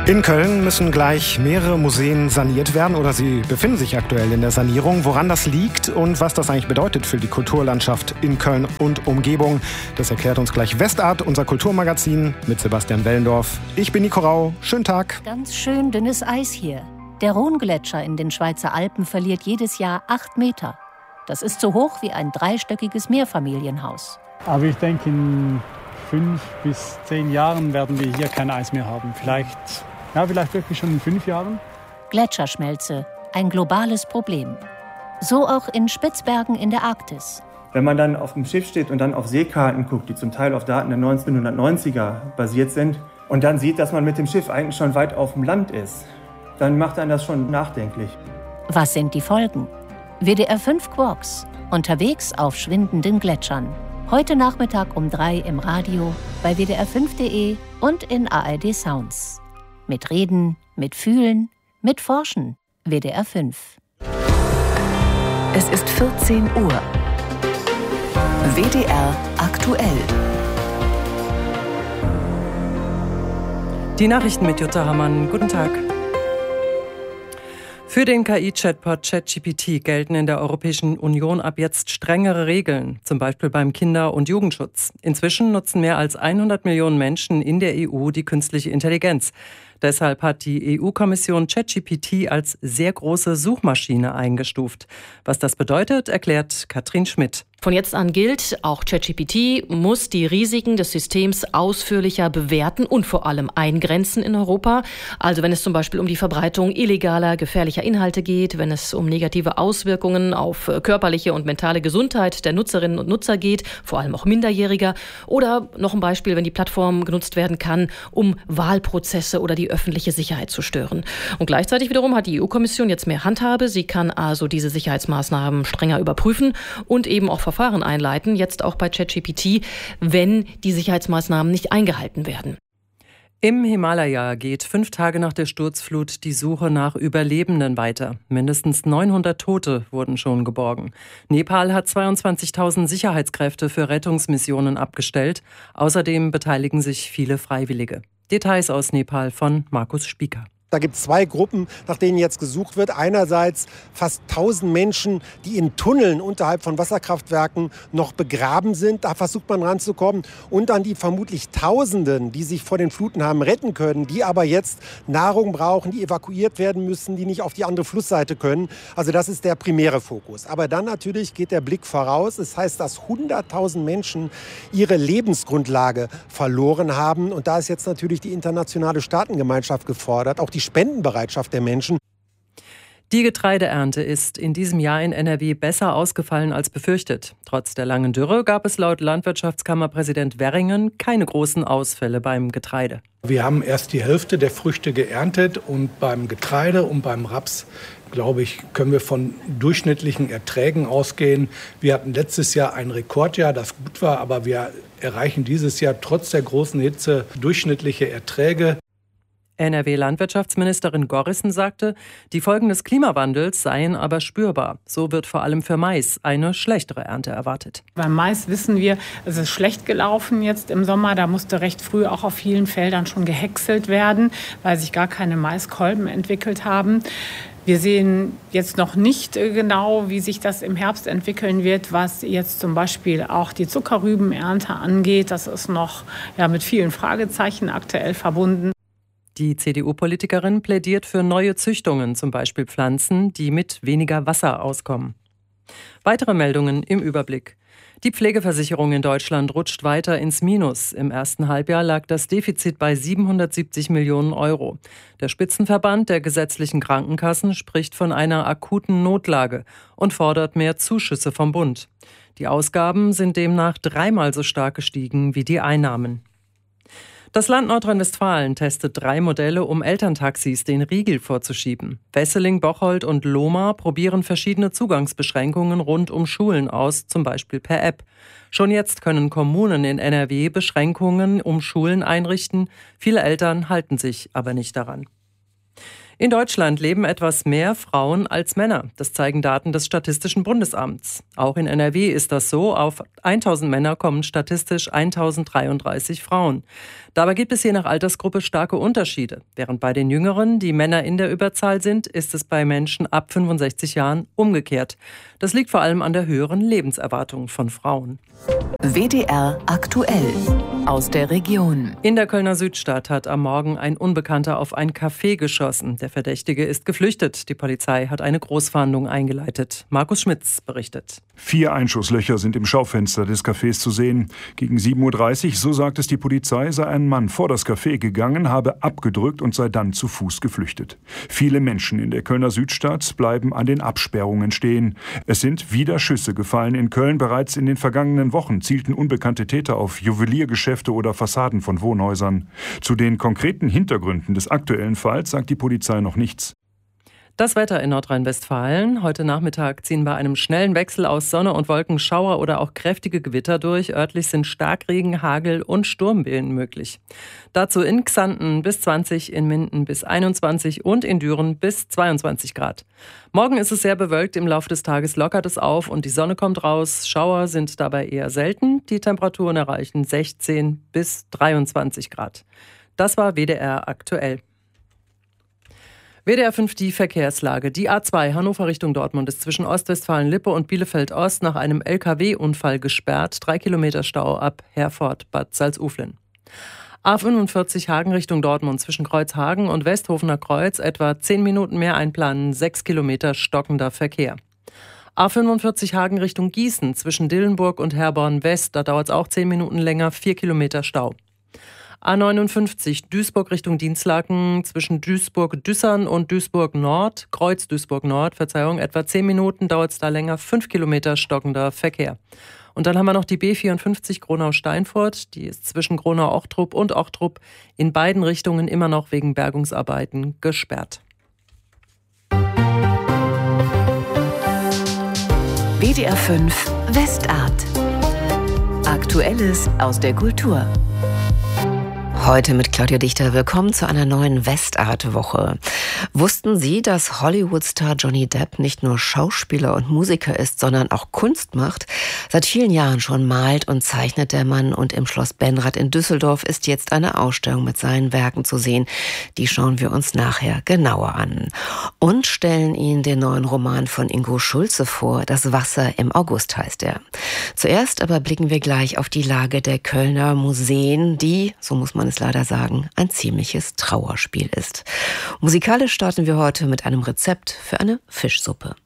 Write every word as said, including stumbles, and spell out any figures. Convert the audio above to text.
In Köln müssen gleich mehrere Museen saniert werden oder sie befinden sich aktuell in der Sanierung. Woran das liegt und was das eigentlich bedeutet für die Kulturlandschaft in Köln und Umgebung, das erklärt uns gleich Westart, unser Kulturmagazin mit Sebastian Wellendorf. Ich bin Nico Rau. Schönen Tag. Ganz schön dünnes Eis hier. Der Rhongletscher in den Schweizer Alpen verliert jedes Jahr acht Meter. Das ist so hoch wie ein dreistöckiges Mehrfamilienhaus. Aber ich denke, in fünf bis zehn Jahren werden wir hier kein Eis mehr haben. Vielleicht, ja, vielleicht wirklich schon in fünf Jahren. Gletscherschmelze, ein globales Problem. So auch in Spitzbergen in der Arktis. Wenn man dann auf dem Schiff steht und dann auf Seekarten guckt, die zum Teil auf Daten der neunzehnhundertneunziger basiert sind, und dann sieht, dass man mit dem Schiff eigentlich schon weit auf dem Land ist, dann macht einen das schon nachdenklich. Was sind die Folgen? W D R fünf Quarks, unterwegs auf schwindenden Gletschern. Heute Nachmittag um drei im Radio, bei w d r fünf punkt d e und in A R D Sounds. Mit Reden, mit Fühlen, mit Forschen. W D R fünf. Es ist vierzehn Uhr. W D R aktuell. Die Nachrichten mit Jutta Hammann. Guten Tag. Für den K I-Chatbot ChatGPT gelten in der Europäischen Union ab jetzt strengere Regeln, zum Beispiel beim Kinder- und Jugendschutz. Inzwischen nutzen mehr als hundert Millionen Menschen in der E U die künstliche Intelligenz. Deshalb hat die E U-Kommission ChatGPT als sehr große Suchmaschine eingestuft. Was das bedeutet, erklärt Katrin Schmidt. Von jetzt an gilt, auch ChatGPT muss die Risiken des Systems ausführlicher bewerten und vor allem eingrenzen in Europa. Also wenn es zum Beispiel um die Verbreitung illegaler, gefährlicher Inhalte geht, wenn es um negative Auswirkungen auf körperliche und mentale Gesundheit der Nutzerinnen und Nutzer geht, vor allem auch Minderjähriger. Oder noch ein Beispiel, wenn die Plattform genutzt werden kann, um Wahlprozesse oder die öffentliche Sicherheit zu stören. Und gleichzeitig wiederum hat die E U-Kommission jetzt mehr Handhabe. Sie kann also diese Sicherheitsmaßnahmen strenger überprüfen und eben auch Verfahren einleiten, jetzt auch bei ChatGPT, wenn die Sicherheitsmaßnahmen nicht eingehalten werden. Im Himalaya geht fünf Tage nach der Sturzflut die Suche nach Überlebenden weiter. Mindestens neunhundert Tote wurden schon geborgen. Nepal hat zweiundzwanzigtausend Sicherheitskräfte für Rettungsmissionen abgestellt. Außerdem beteiligen sich viele Freiwillige. Details aus Nepal von Markus Spieker. Da gibt es zwei Gruppen, nach denen jetzt gesucht wird. Einerseits fast tausend Menschen, die in Tunneln unterhalb von Wasserkraftwerken noch begraben sind. Da versucht man ranzukommen. Und dann die vermutlich Tausenden, die sich vor den Fluten haben retten können, die aber jetzt Nahrung brauchen, die evakuiert werden müssen, die nicht auf die andere Flussseite können. Also das ist der primäre Fokus. Aber dann natürlich geht der Blick voraus. Es heißt, dass hunderttausend Menschen ihre Lebensgrundlage verloren haben. Und da ist jetzt natürlich die internationale Staatengemeinschaft gefordert, auch die Spendenbereitschaft der Menschen. Die Getreideernte ist in diesem Jahr in N R W besser ausgefallen als befürchtet. Trotz der langen Dürre gab es laut Landwirtschaftskammerpräsident Werringen keine großen Ausfälle beim Getreide. Wir haben erst die Hälfte der Früchte geerntet und beim Getreide und beim Raps, glaube ich, können wir von durchschnittlichen Erträgen ausgehen. Wir hatten letztes Jahr ein Rekordjahr, das gut war, aber wir erreichen dieses Jahr trotz der großen Hitze durchschnittliche Erträge. N R W-Landwirtschaftsministerin Gorrissen sagte, die Folgen des Klimawandels seien aber spürbar. So wird vor allem für Mais eine schlechtere Ernte erwartet. Beim Mais wissen wir, es ist schlecht gelaufen jetzt im Sommer. Da musste recht früh auch auf vielen Feldern schon gehäckselt werden, weil sich gar keine Maiskolben entwickelt haben. Wir sehen jetzt noch nicht genau, wie sich das im Herbst entwickeln wird, was jetzt zum Beispiel auch die Zuckerrübenernte angeht. Das ist noch ja, mit vielen Fragezeichen aktuell verbunden. Die C D U-Politikerin plädiert für neue Züchtungen, zum Beispiel Pflanzen, die mit weniger Wasser auskommen. Weitere Meldungen im Überblick. Die Pflegeversicherung in Deutschland rutscht weiter ins Minus. Im ersten Halbjahr lag das Defizit bei siebenhundertsiebzig Millionen Euro. Der Spitzenverband der gesetzlichen Krankenkassen spricht von einer akuten Notlage und fordert mehr Zuschüsse vom Bund. Die Ausgaben sind demnach dreimal so stark gestiegen wie die Einnahmen. Das Land Nordrhein-Westfalen testet drei Modelle, um Elterntaxis den Riegel vorzuschieben. Wesseling, Bocholt und Lohmar probieren verschiedene Zugangsbeschränkungen rund um Schulen aus, zum Beispiel per App. Schon jetzt können Kommunen in N R W Beschränkungen um Schulen einrichten. Viele Eltern halten sich aber nicht daran. In Deutschland leben etwas mehr Frauen als Männer. Das zeigen Daten des Statistischen Bundesamts. Auch in N R W ist das so. Auf tausend Männer kommen statistisch tausenddreiunddreißig Frauen. Dabei gibt es je nach Altersgruppe starke Unterschiede. Während bei den Jüngeren die Männer in der Überzahl sind, ist es bei Menschen ab fünfundsechzig Jahren umgekehrt. Das liegt vor allem an der höheren Lebenserwartung von Frauen. W D R aktuell aus der Region. In der Kölner Südstadt hat am Morgen ein Unbekannter auf ein Café geschossen. Der Verdächtige ist geflüchtet. Die Polizei hat eine Großfahndung eingeleitet. Markus Schmitz berichtet. Vier Einschusslöcher sind im Schaufenster des Cafés zu sehen. Gegen sieben Uhr dreißig, so sagt es die Polizei, sei ein Mann vor das Café gegangen, habe abgedrückt und sei dann zu Fuß geflüchtet. Viele Menschen in der Kölner Südstadt bleiben an den Absperrungen stehen. Es sind wieder Schüsse gefallen in Köln. Bereits in den vergangenen Wochen zielten unbekannte Täter auf Juweliergeschäfte oder Fassaden von Wohnhäusern. Zu den konkreten Hintergründen des aktuellen Falls sagt die Polizei noch nichts. Das Wetter in Nordrhein-Westfalen. Heute Nachmittag ziehen bei einem schnellen Wechsel aus Sonne und Wolken Schauer oder auch kräftige Gewitter durch. Örtlich sind Starkregen, Hagel und Sturmwehen möglich. Dazu in Xanten bis zwanzig, in Minden bis einundzwanzig und in Düren bis zweiundzwanzig Grad. Morgen ist es sehr bewölkt, im Laufe des Tages lockert es auf und die Sonne kommt raus. Schauer sind dabei eher selten. Die Temperaturen erreichen sechzehn bis dreiundzwanzig Grad. Das war W D R aktuell. W D R fünf die Verkehrslage. Die A zwei Hannover Richtung Dortmund ist zwischen Ostwestfalen-Lippe und Bielefeld-Ost nach einem L K W-Unfall gesperrt. Drei Kilometer Stau ab Herford-Bad Salzuflen. A fünfundvierzig Hagen Richtung Dortmund zwischen Kreuzhagen und Westhofener Kreuz etwa zehn Minuten mehr einplanen, sechs Kilometer stockender Verkehr. A fünfundvierzig Hagen Richtung Gießen zwischen Dillenburg und Herborn-West, da dauert es auch zehn Minuten länger, vier Kilometer Stau. A neunundfünfzig Duisburg Richtung Dinslaken zwischen Duisburg-Düssern und Duisburg-Nord, Kreuz Duisburg-Nord, Verzeihung, etwa zehn Minuten dauert es da länger, fünf Kilometer stockender Verkehr. Und dann haben wir noch die B vierundfünfzig Gronau-Steinfurt, die ist zwischen Gronau-Ochtrup und Ochtrup in beiden Richtungen immer noch wegen Bergungsarbeiten gesperrt. W D R fünf Westart. Aktuelles aus der Kultur. Heute mit Claudia Dichter. Willkommen zu einer neuen Westart-Woche. Wussten Sie, dass Hollywood-Star Johnny Depp nicht nur Schauspieler und Musiker ist, sondern auch Kunst macht? Seit vielen Jahren schon malt und zeichnet der Mann und im Schloss Benrath in Düsseldorf ist jetzt eine Ausstellung mit seinen Werken zu sehen. Die schauen wir uns nachher genauer an. Und stellen Ihnen den neuen Roman von Ingo Schulze vor. Das Wasser im August heißt er. Zuerst aber blicken wir gleich auf die Lage der Kölner Museen, die, so muss man es leider sagen, ein ziemliches Trauerspiel ist. Musikalisch starten wir heute mit einem Rezept für eine Fischsuppe.